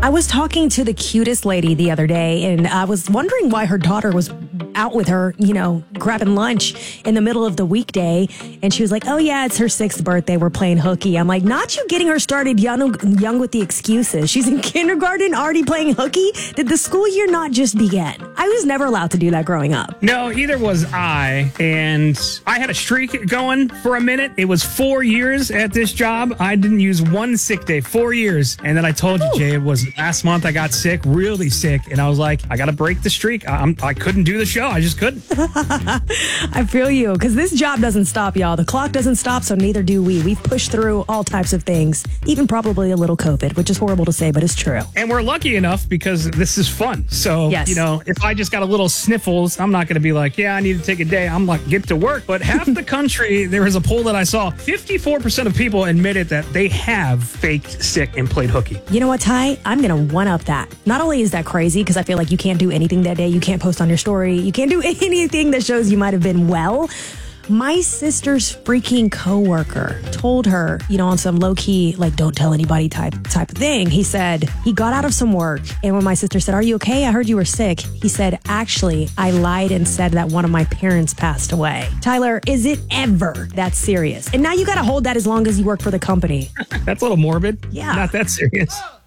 I was talking to the cutest lady the other day, and I was wondering why her daughter was out with her, grabbing lunch in the middle of the weekday. And she was like, oh, yeah, it's her 6th birthday. We're playing hooky. I'm like, not you getting her started young with the excuses. She's in kindergarten already playing hooky. Did the school year not just begin? I was never allowed to do that growing up. No, either was I. And I had a streak going for a minute. It was 4 years at this job. I didn't use one sick day, 4 years. And then I told you, Jay, it was last month I got sick, really sick. And I was like, I got to break the streak. I couldn't do the show. I just couldn't. I feel you, because this job doesn't stop, y'all. The clock doesn't stop, so neither do we. We've pushed through all types of things, even probably a little COVID, which is horrible to say, but it's true. And we're lucky enough because this is fun. So, yes. If I just got a little sniffles, I'm not going to be like, yeah, I need to take a day. I'm like, get to work. But half the country, there was a poll that I saw, 54% of people admitted that they have faked sick and played hooky. You know what, Ty? I'm going to one-up that. Not only is that crazy, because I feel like you can't do anything that day. You can't post on your story. You can't do anything that shows you might have been well. My sister's freaking coworker told her, on some low-key, like, don't tell anybody type of thing. He said he got out of some work, and when my sister said, are you okay? I heard you were sick. He said, actually, I lied and said that one of my parents passed away. Tyler, is it ever that serious? And now you got to hold that as long as you work for the company. That's a little morbid. Yeah. Not that serious.